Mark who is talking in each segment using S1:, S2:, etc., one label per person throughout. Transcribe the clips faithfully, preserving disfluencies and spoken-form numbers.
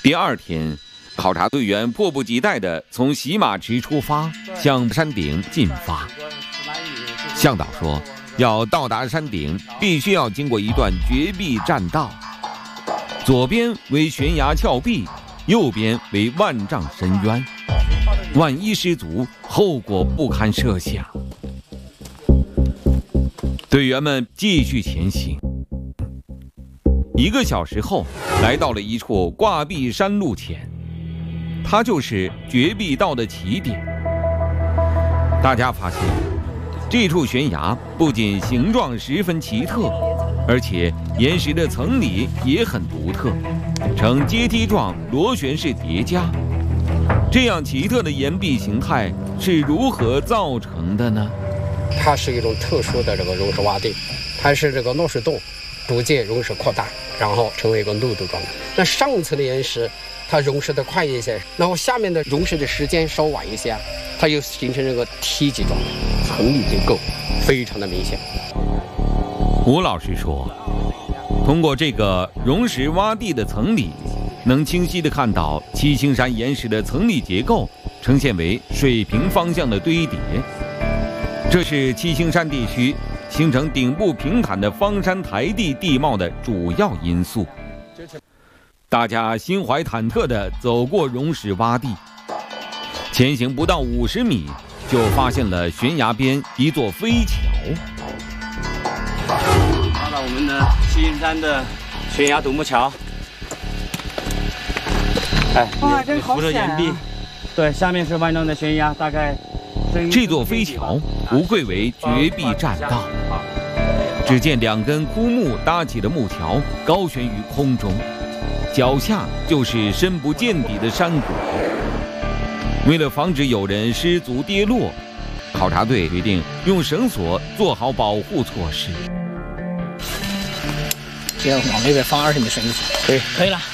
S1: 第二天，考察队员迫不及待地从洗马池出发，向山顶进发。向导说，要到达山顶，必须要经过一段绝壁栈道，左边为悬崖峭壁，右边为万丈深渊，万一失足，后果不堪设想。队员们继续前行。一个小时后，来到了一处挂壁山路前，它就是绝壁道的起点。大家发现，这处悬崖不仅形状十分奇特，而且岩石的层理也很独特，呈阶梯状螺旋式叠加。这样奇特的岩壁形态是如何造成的呢？
S2: 它是一种特殊的这个溶石洼地，它是这个落石洞逐渐溶石扩大，然后成为一个露肚状的。那上层的岩石它溶石的快一些，然后下面的溶石的时间稍晚一些，它又形成这个梯级状，层理结构非常的明显。
S1: 吴老师说，通过这个溶石洼地的层理，能清晰地看到七星山岩石的层理结构呈现为水平方向的堆叠，这是七星山地区形成顶部平坦的方山台地地貌的主要因素。大家心怀忐忑地走过溶石洼地，前行不到五十米，就发现了悬崖边一座飞桥。
S3: 到了我们的七星山的悬崖独木桥。哎，
S4: 哇，这好险啊！
S3: 对，下面是万丈的悬崖，大概。
S1: 这座飞桥不愧为绝壁栈道。只见两根枯木搭起的木条高悬于空中，脚下就是深不见底的山谷。为了防止有人失足跌落，考察队决定用绳索做好保护措施。
S2: 这往那边放二十米深一些，对，可以了。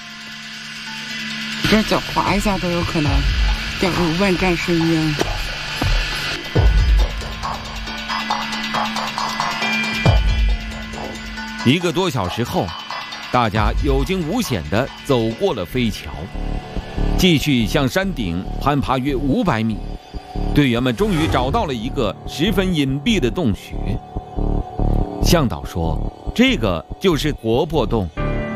S4: 这脚滑一下都有可能掉入万丈深渊。
S1: 一个多小时后，大家有惊无险地走过了飞桥，继续向山顶攀爬约五百米。队员们终于找到了一个十分隐蔽的洞穴。向导说，这个就是活泼洞。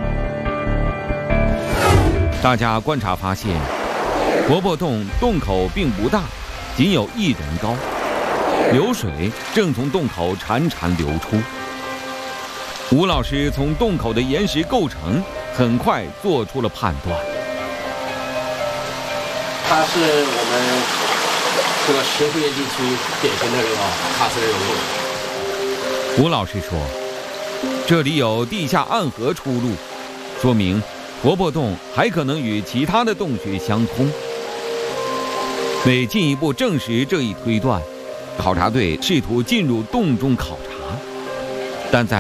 S1: 大家观察发现，活泼洞洞口并不大，仅有一人高，流水正从洞口潺潺流出。吴老师从洞口的岩石构成很快做出了判断，
S2: 它是我们这个石灰岩地区典型的这个喀斯人溶洞。
S1: 吴老师说，这里有地下暗河出路，说明活泼洞还可能与其他的洞穴相通。为进一步证实这一推断，考察队试图进入洞中考察，但在